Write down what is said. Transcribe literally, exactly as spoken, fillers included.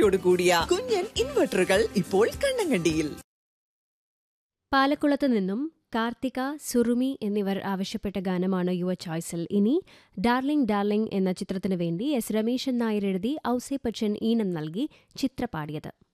ബാറ്ററിയോട് കൂടിയ കുഞ്ഞൻ ഇൻവെർട്ടറുകൾ ഇപ്പോൾ കണ്ണങ്കണ്ടിയിൽ. പാലക്കുളത്ത് നിന്നും കാർത്തിക, സുറുമി എന്നിവർ ആവശ്യപ്പെട്ട ഗാനമാണ് യുവ ചോയ്സിൽ. ഇനി ഡാർലിംഗ് ഡാർലിംഗ് എന്ന ചിത്രത്തിനു വേണ്ടി എസ് രമേശൻ നായർ എഴുതി ഔസേപ്പച്ചൻ ഈണം നൽകി ചിത്ര പാടിയത്.